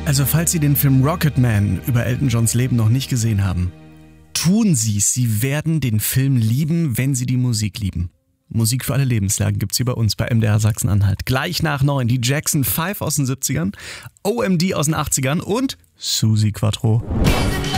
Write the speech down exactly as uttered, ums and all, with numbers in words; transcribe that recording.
Also falls Sie den Film Rocketman über Elton Johns Leben noch nicht gesehen haben, tun Sie es. Sie werden den Film lieben, wenn Sie die Musik lieben. Musik für alle Lebenslagen gibt's hier bei uns bei M D R Sachsen-Anhalt. Gleich nach neun die Jackson fünf aus den siebzigern, O M D aus den achtzigern und Suzi Quatro.